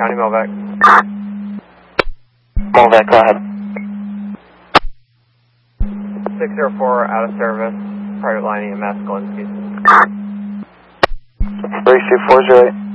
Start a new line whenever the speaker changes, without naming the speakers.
County Melvac.
Melvac, go ahead.
604 out of service. Private line EMS, Galinsky.
32408.